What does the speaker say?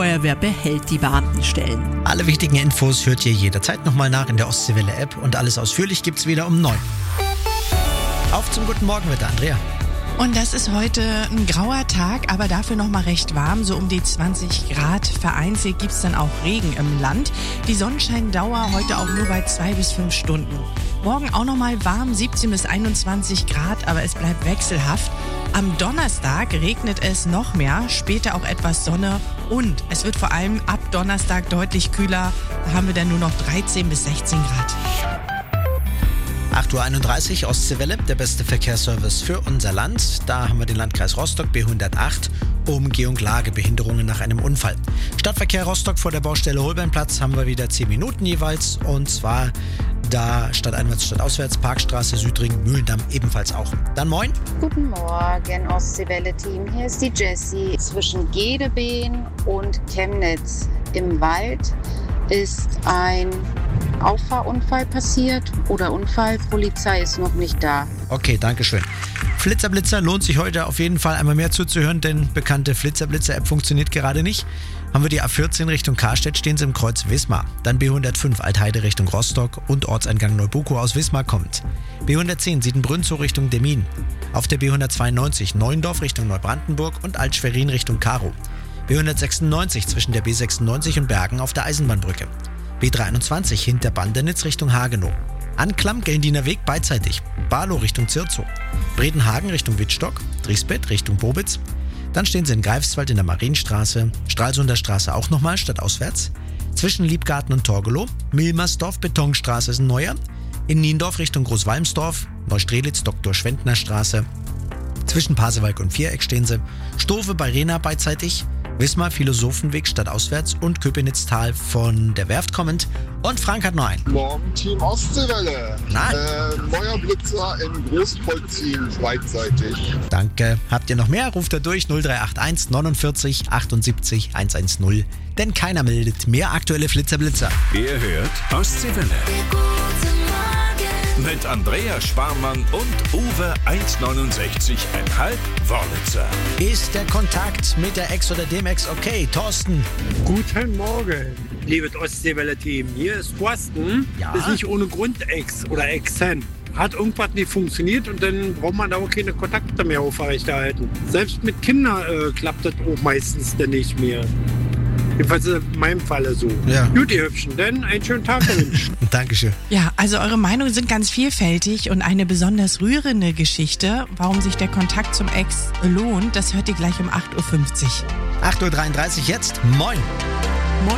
Feuerwehr behält die Beamtenstellen. Alle wichtigen Infos hört ihr jederzeit nochmal nach in der Ostseewelle-App und alles ausführlich gibt's wieder um 9. Auf zum guten Morgenwetter, Andrea. Und das ist heute ein grauer Tag, aber dafür noch mal recht warm, so um die 20 Grad. Vereinzelt gibt's dann auch Regen im Land. Die Sonnenscheindauer heute auch nur bei 2 bis 5 Stunden. Morgen auch noch mal warm, 17 bis 21 Grad, aber es bleibt wechselhaft. Am Donnerstag regnet es noch mehr, später auch etwas Sonne und es wird vor allem ab Donnerstag deutlich kühler. Da haben wir dann nur noch 13 bis 16 Grad. 8.31 Uhr, Ostseewelle, der beste Verkehrsservice für unser Land. Da haben wir den Landkreis Rostock, B108, Umgehung Lagebehinderungen nach einem Unfall. Stadtverkehr Rostock vor der Baustelle Holbeinplatz haben wir wieder 10 Minuten jeweils. Und zwar da stadteinwärts, stadtauswärts, Parkstraße, Südring, Mühlendamm ebenfalls auch. Dann moin. Guten Morgen, Ostseewelle-Team. Hier ist die Jessie. Zwischen Gedebeen und Chemnitz im Wald ist ein Auffahrunfall passiert oder Unfall. Polizei ist noch nicht da. Okay, danke schön. Flitzer-Blitzer lohnt sich heute auf jeden Fall einmal mehr zuzuhören, denn bekannte Flitzer-Blitzer-App funktioniert gerade nicht. Haben wir die A14 Richtung Karstedt, stehen sie im Kreuz Wismar. Dann B105 Altheide Richtung Rostock und Ortseingang Neubuko aus Wismar kommt. B110 Siedenbrünzow Richtung Demmin. Auf der B192 Neuendorf Richtung Neubrandenburg und Alt-Schwerin Richtung Karow. B196 zwischen der B96 und Bergen auf der Eisenbahnbrücke. B321 hinter Bandernitz Richtung Hagenow. Anklam Geldiner Weg beidseitig. Barlow Richtung Zirzow. Bredenhagen Richtung Wittstock. Driesbett Richtung Bobitz. Dann stehen sie in Greifswald in der Marienstraße. Stralsunder Straße auch nochmal, stadtauswärts. Zwischen Liebgarten und Torgelow. Milmersdorf Betonstraße ist ein neuer. In Niendorf Richtung Großwalmsdorf. Neustrelitz Dr. Schwendner Straße. Zwischen Pasewalk und Viereck stehen sie. Stove bei Rena beidseitig. Wismar Philosophenweg stadtauswärts und Köpenitztal von der Werft kommend. Und Frank hat noch einen. Morgen Team Ostseewelle. Neuer Blitzer in Großvollziehen beidseitig. Danke. Habt ihr noch mehr? Ruft er durch 0381 49 78 110. Denn keiner meldet mehr aktuelle Flitzer-Blitzer. Ihr hört Ostseewelle. Mit Andrea Sparmann und Uwe 1,69,5 Wörlitzer. Ist der Kontakt mit der Ex oder dem Ex okay? Thorsten? Guten Morgen, liebes Ostseewelle-Team. Hier ist Thorsten. Ja? Ist nicht ohne Grund Ex oder Exen. Hat irgendwas nicht funktioniert und dann braucht man da auch keine Kontakte mehr aufrechterhalten. Selbst mit Kindern klappt das auch meistens dann nicht mehr. Jedenfalls in meinem Falle so. Ja. Gut, ihr Hübschen, denn einen schönen Tag gewünscht. Dankeschön. Ja, also eure Meinungen sind ganz vielfältig und eine besonders rührende Geschichte, warum sich der Kontakt zum Ex lohnt, das hört ihr gleich um 8.50 Uhr. 8.33 Uhr jetzt. Moin.